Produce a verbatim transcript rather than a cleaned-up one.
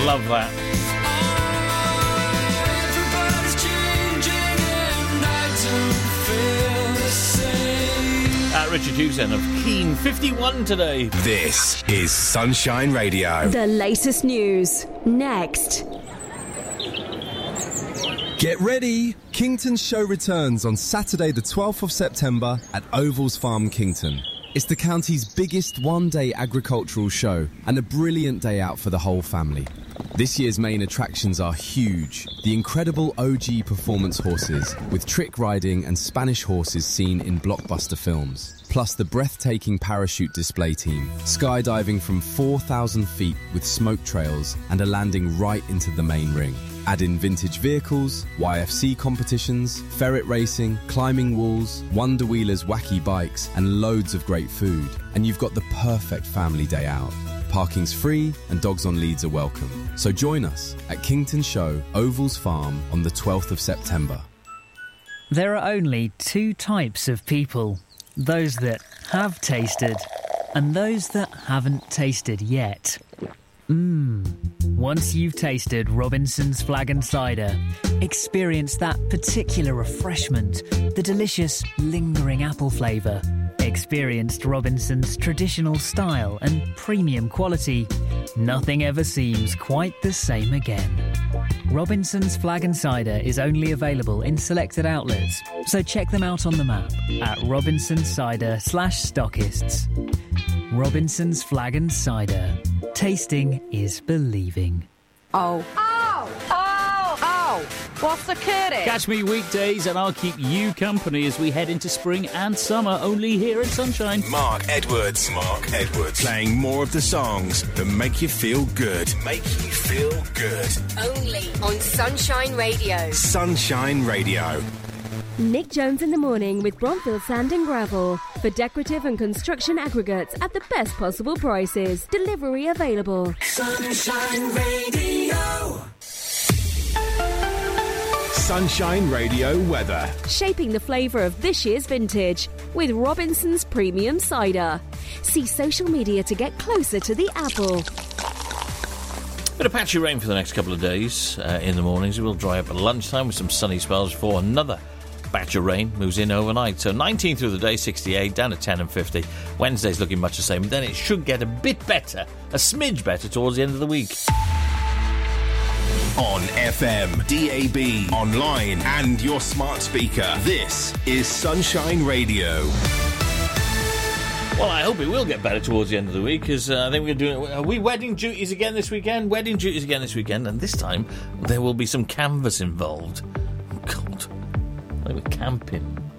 love that. Uh, Richard Hughes then of Keen fifty-one today. This is Sunshine Radio. The latest news next. Get ready! Kington's show returns on Saturday the twelfth of September at Ovals Farm, Kington. It's the county's biggest one-day agricultural show and a brilliant day out for the whole family. This year's main attractions are huge. The incredible O G performance horses with trick riding and Spanish horses seen in blockbuster films. Plus the breathtaking parachute display team, skydiving from four thousand feet with smoke trails and a landing right into the main ring. Add in vintage vehicles, Y F C competitions, ferret racing, climbing walls, Wonder Wheeler's wacky bikes and loads of great food. And you've got the perfect family day out. Parking's free and dogs on leads are welcome. So join us at Kington Show, Ovals Farm on the twelfth of September. There are only two types of people. Those that have tasted and those that haven't tasted yet. Mmm. Once you've tasted Robinson's Flag and Cider, experience that particular refreshment, the delicious, lingering apple flavour. Experienced Robinson's traditional style and premium quality. Nothing ever seems quite the same again. Robinson's Flag and Cider is only available in selected outlets, so check them out on the map at Robinson's Cider slash stockists. Robinson's Flag and Cider. Tasting is believing. Oh. Oh! Oh! Oh! What's the curry? Catch me weekdays and I'll keep you company as we head into spring and summer, only here at Sunshine. Mark Edwards. Mark Edwards. Playing more of the songs that make you feel good. Make you feel good. Only on Sunshine Radio. Sunshine Radio. Nick Jones in the morning with Bronfield Sand and Gravel. For decorative and construction aggregates at the best possible prices. Delivery available. Sunshine Radio. Sunshine Radio weather. Shaping the flavour of this year's vintage with Robinson's Premium Cider. See social media to get closer to the apple. Bit of patchy rain for the next couple of days uh, in the mornings. It will dry up at lunchtime with some sunny spells before another batch of rain moves in overnight. So nineteen through the day, sixty-eight, down to ten and fifty. Wednesday's looking much the same. Then it should get a bit better, a smidge better towards the end of the week. On F M, D A B, online and your smart speaker. This is Sunshine Radio. Well, I hope it will get better towards the end of the week, because uh, I think we're doing... Are we wedding duties again this weekend? Wedding duties again this weekend, and this time there will be some canvas involved. Oh, God. Like we're camping.